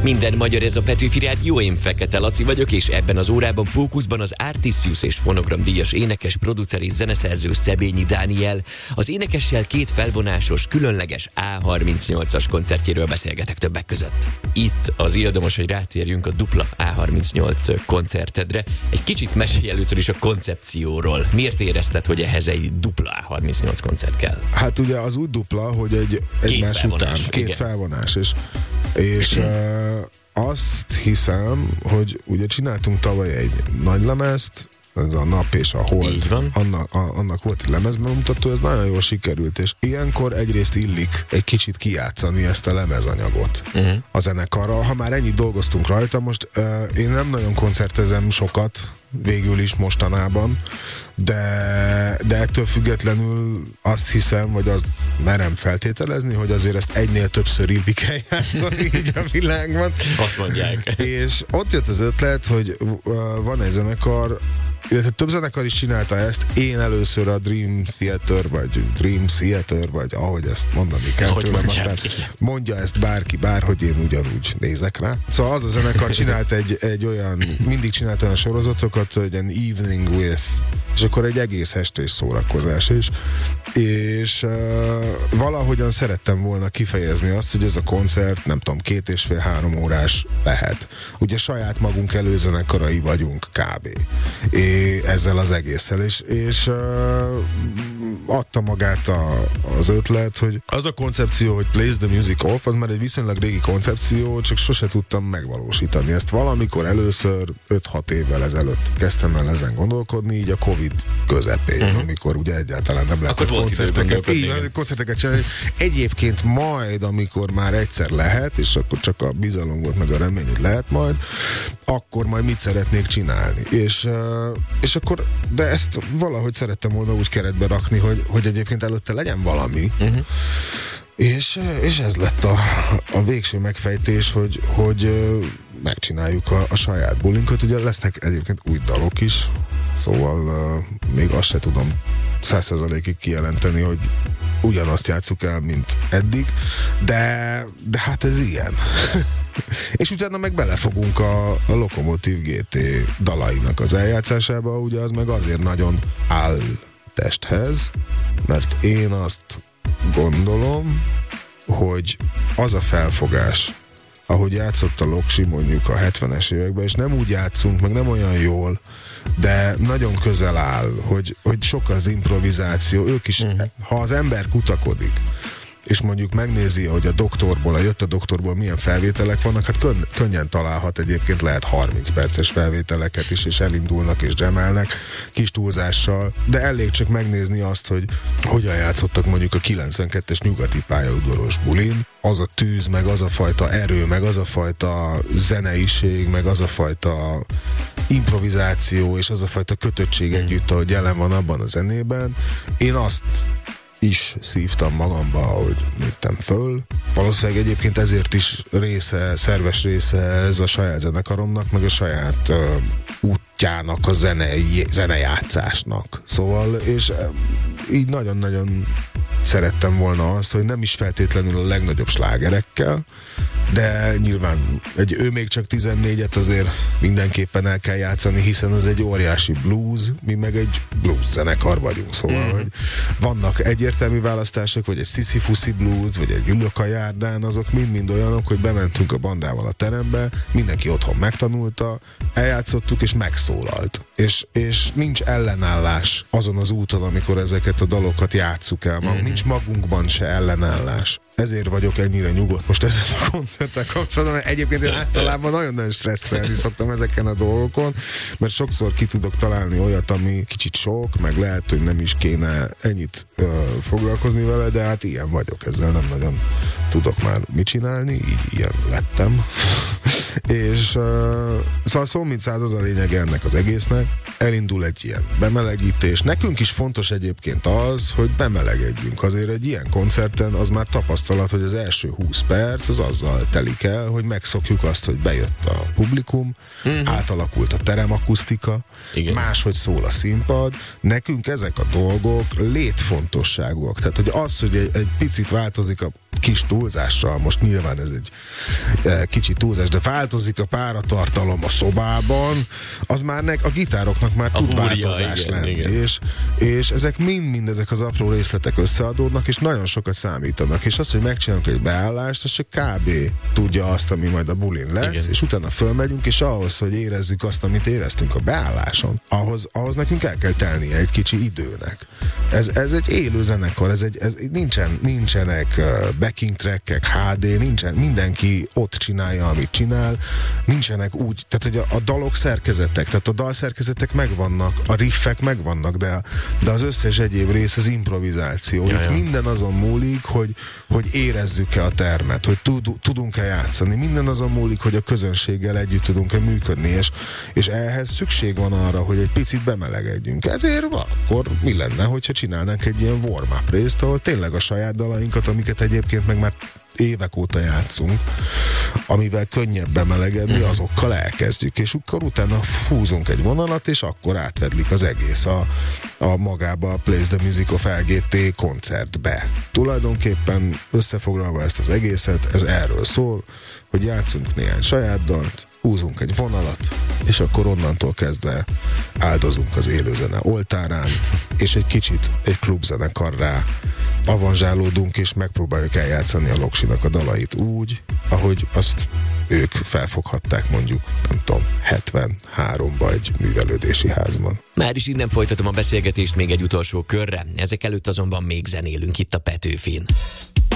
Minden magyar, ez a Petőfi Rádió, én Fekete Laci vagyok, és ebben az órában fókuszban az Artisius és Fonogram díjas énekes, producer és zeneszerző Szebényi Dániel. Az énekessel két felvonásos, különleges A38-as koncertjéről beszélgetek többek között. Itt az illdomos, hogy rátérjünk a dupla A38 koncertedre. Egy kicsit mesélj először is a koncepcióról. Miért érezted, hogy ehhez egy dupla A38 koncert kell? Hát ugye az úgy dupla, hogy egymás után két felvonás, és azt hiszem, hogy ugye csináltunk tavaly egy nagy lemezt, ez a Nap és a Hold, annak volt egy lemezbemutató, ez nagyon jól sikerült, és ilyenkor egyrészt illik egy kicsit kijátszani ezt a lemezanyagot a zenekarral. Ha már ennyit dolgoztunk rajta, most én nem nagyon koncertezem sokat, végül is mostanában, de ettől függetlenül azt hiszem, vagy azt merem feltételezni, hogy azért ezt egynél többször illik eljátszani így a világban. Azt mondják. És ott jött az ötlet, hogy van egy zenekar, illetve több zenekar is csinálta ezt, én először a Dream Theater, vagy ahogy ezt mondani kell tőlem, aztán mondja ezt bárki, bárhogy én ugyanúgy nézek rá. Szóval az a zenekar csinált egy olyan, mindig csinált olyan sorozatokat, hogy an evening with, és akkor egy egész estés szórakozás is, és valahogyan szerettem volna kifejezni azt, hogy ez a koncert, nem tudom, 2,5-3 órás lehet. Ugye saját magunk előzenekarai vagyunk kb. Ezzel az egésszel, és adta magát az ötlet, hogy az a koncepció, hogy Plays the Music Off, az már egy viszonylag régi koncepció, csak sose tudtam megvalósítani. Ezt valamikor először 5-6 évvel ezelőtt kezdtem el ezen gondolkodni, így a Covid közepén, amikor ugye egyáltalán nem lehetett koncerteket csinálni. Egyébként majd, amikor már egyszer lehet, és akkor csak a bizalom volt, meg a remény, hogy lehet majd, akkor majd mit szeretnék csinálni. És akkor, de ezt valahogy szerettem volna úgy keretbe rakni, hogy egyébként előtte legyen valami. És ez lett a végső megfejtés, hogy megcsináljuk a saját bulinkat. Ugye lesznek egyébként új dalok is, szóval még azt se tudom 100%-ig kijelenteni, hogy ugyanazt játsszuk el, mint eddig, de hát ez ilyen. És utána meg belefogunk a Lokomotív GT dalainak az eljátszásába, ugye az meg azért nagyon áll testhez, mert én azt gondolom, hogy az a felfogás, ahogy játszott a Loksi mondjuk a 70-es években, és nem úgy játszunk, meg nem olyan jól, de nagyon közel áll, hogy sok az improvizáció, ők is, ha az ember kutakodik, és mondjuk megnézi, hogy a doktorból milyen felvételek vannak, hát könnyen találhat, egyébként lehet 30 perces felvételeket is, és elindulnak és jamelnek kis túlzással, de elég csak megnézni azt, hogy hogyan játszottak mondjuk a 92-es nyugati pályaudvaros bulin, az a tűz, meg az a fajta erő, meg az a fajta zeneiség, meg az a fajta improvizáció, és az a fajta kötöttség együtt, ahogy jelen van abban a zenében. Én azt is szívtam magamba, ahogy nőttem föl. Valószínűleg egyébként ezért is szerves része ez a saját zenekaromnak, meg a saját útjának, a zenejátszásnak. Szóval, és így nagyon-nagyon szerettem volna azt, hogy nem is feltétlenül a legnagyobb slágerekkel, de nyilván ő még csak 14-et azért mindenképpen el kell játszani, hiszen az egy óriási blues, mi meg egy blues zenekar vagyunk, szóval, hogy vannak egyértelmű választások, vagy egy Sisyphuszi blues, vagy egy Ülök a járdán, azok mind-mind olyanok, hogy bementünk a bandával a terembe, mindenki otthon megtanulta, eljátszottuk és megszólalt. És nincs ellenállás azon az úton, amikor ezeket a dalokat játsszuk el. Nincs magunkban se ellenállás. Ezért vagyok ennyire nyugodt most ezzel a koncerttel kapcsolatban, mert egyébként én általában nagyon-nagyon stresszelni szoktam ezeken a dolgokon, mert sokszor ki tudok találni olyat, ami kicsit sok, meg lehet, hogy nem is kéne ennyit foglalkozni vele, de hát ilyen vagyok, ezzel nem nagyon tudok már mit csinálni, így ilyen lettem. És szóval szó mint száz az a lényeg ennek az egésznek. Elindul egy ilyen bemelegítés. Nekünk is fontos egyébként az, hogy bemelegedjünk. Azért egy ilyen koncerten az már tapasztalat, hogy az első 20 perc az azzal telik el, hogy megszokjuk azt, hogy bejött a publikum, átalakult a teremakusztika, máshogy szól a színpad. Nekünk ezek a dolgok létfontosságúak. Tehát, hogy az, hogy egy picit változik a kis túlzással, most nyilván ez egy kicsi túlzás, de változik a páratartalom a szobában, az már a gitároknak már tud változás lenni. És ezek mind ezek az apró részletek összeadódnak, és nagyon sokat számítanak. És az, hogy megcsinálunk egy beállást, az csak kb. Tudja azt, ami majd a bulin lesz, igen. És utána fölmegyünk, és ahhoz, hogy érezzük azt, amit éreztünk a beálláson, ahhoz nekünk el kell telnie egy kicsi időnek. Ez egy élő zenekar, nincsenek backing trackek, HD, nincsen, mindenki ott csinálja, amit csinál, nincsenek úgy, tehát hogy a dalok szerkezetek, tehát a dalszerkezetek megvannak, a riffek megvannak, de az összes egyéb rész az improvizáció. Minden azon múlik, hogy érezzük-e a termet, hogy tudunk-e játszani, minden azon múlik, hogy a közönséggel együtt tudunk-e működni, és ehhez szükség van arra, hogy egy picit bemelegedjünk. Ezért akkor mi lenne, hogyha csinálnánk egy ilyen warm-up részt, ahol tényleg a saját dalainkat, amiket egyébként meg már évek óta játszunk, amivel könnyebb bemelegedni, azokkal elkezdjük, és akkor utána húzunk egy vonalat, és akkor átvedlik az egész a magába a Plays the Music of LGT koncertbe. Tulajdonképpen összefoglalva ezt az egészet, ez erről szól, hogy játszunk néhány saját dalt, húzunk egy vonalat, és akkor onnantól kezdve áldozunk az élőzene oltárán, és egy kicsit egy klubzenekarrá avanzsálódunk, és megpróbáljuk eljátszani a Loksinak a dalait úgy, ahogy azt ők felfoghatták mondjuk, nem tudom, 73-ba egy művelődési házban. Már is innen folytatom a beszélgetést még egy utolsó körre, ezek előtt azonban még zenélünk itt a Petőfin.